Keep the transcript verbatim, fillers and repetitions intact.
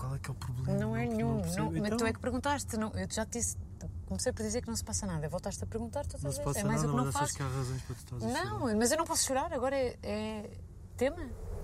qual é que é o problema? Não é nenhum. percebo. Não, mas Então, tu é que perguntaste. Não, eu já te disse. Comecei por dizer que não se passa nada. Voltaste a perguntar todas não as se vezes. passa É mais nada, o que não mas achas faço. que há razões para tu estás a chorar? Não, mas eu não posso chorar. Agora é, é tema.